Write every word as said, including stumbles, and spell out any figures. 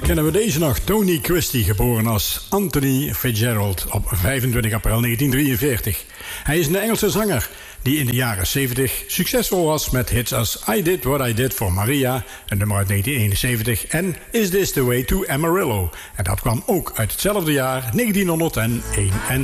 Kennen we deze nog? Tony Christie, geboren als Anthony Fitzgerald op vijfentwintig april negentien drieënveertig. Hij is een Engelse zanger die in de jaren zeventig succesvol was met hits als I Did What I Did for Maria, een nummer uit negentien eenenzeventig, en Is This the Way to Amarillo? En dat kwam ook uit hetzelfde jaar, negentienhonderdeenenzeventig.